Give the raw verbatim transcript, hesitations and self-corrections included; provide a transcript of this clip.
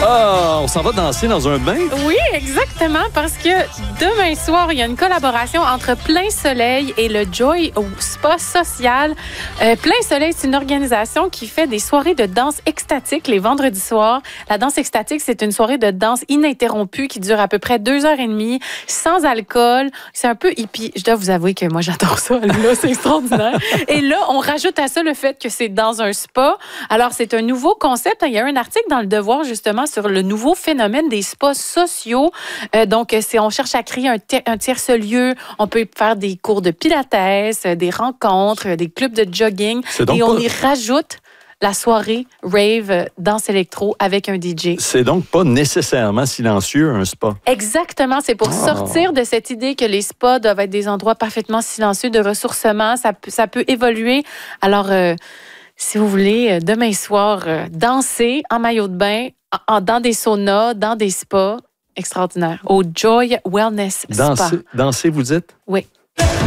Ah, on s'en va danser dans un bain? Oui, exactement, parce que demain soir, il y a une collaboration entre Plein Soleil et le Joy Spa Social. Euh, Plein Soleil, c'est une organisation qui fait des soirées de danse extatique les vendredis soirs. La danse extatique, c'est une soirée de danse ininterrompue qui dure à peu près deux heures et demie, sans alcool. C'est un peu hippie. Je dois vous avouer que moi, j'adore ça. Là, c'est extraordinaire. Et là, on rajoute à ça le fait que c'est dans un spa. Alors, c'est un nouveau concept. Il y a un article dans Le Devoir, justement, sur le nouveau phénomène des spas sociaux. Euh, donc, c'est, on cherche à créer un, ter- un tierce-lieu. On peut faire des cours de pilates, des rencontres, des clubs de jogging. Et on pas... y rajoute la soirée rave danse électro avec un D J. C'est donc pas nécessairement silencieux, un spa. Exactement. C'est pour oh. sortir de cette idée que les spas doivent être des endroits parfaitement silencieux de ressourcement. Ça, ça peut évoluer. Alors, euh, si vous voulez, demain soir, euh, danser en maillot de bain, en, dans des saunas, dans des spas, extraordinaire. Au Joy Wellness Spa. Danser, danser vous dites? Oui.